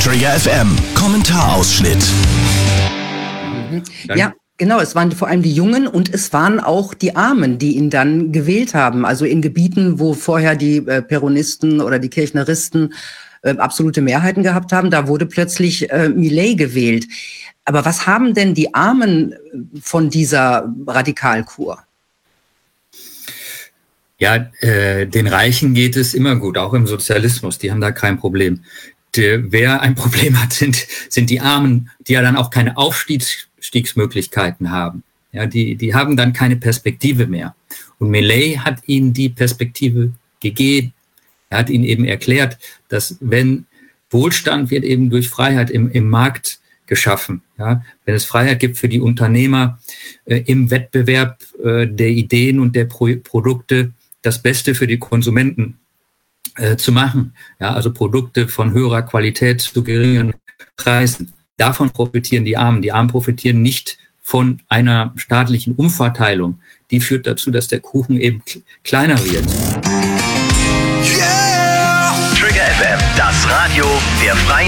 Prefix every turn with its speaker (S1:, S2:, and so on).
S1: Trigger FM, Kommentarausschnitt.
S2: Ja, genau, es waren vor allem die Jungen und es waren auch die Armen, die ihn dann gewählt haben. Also in Gebieten, wo vorher die Peronisten oder die Kirchneristen absolute Mehrheiten gehabt haben, da wurde plötzlich Milei gewählt. Aber was haben denn die Armen von dieser Radikalkur?
S3: Ja, den Reichen geht es immer gut, auch im Sozialismus. Die haben da kein Problem. Wer ein Problem hat, sind die Armen, die ja dann auch keine Aufstiegsmöglichkeiten haben. Ja, die haben dann keine Perspektive mehr. Und Milei hat ihnen die Perspektive gegeben. Er hat ihnen eben erklärt, dass wenn Wohlstand wird eben durch Freiheit im Markt geschaffen. Ja, wenn es Freiheit gibt für die Unternehmer im Wettbewerb der Ideen und der Produkte, das Beste für die Konsumenten zu machen. Ja, also Produkte von höherer Qualität zu geringen Preisen. Davon profitieren die Armen. Die Armen profitieren nicht von einer staatlichen Umverteilung. Die führt dazu, dass der Kuchen eben kleiner wird.
S1: Yeah! Trigger FM, das Radio der Freien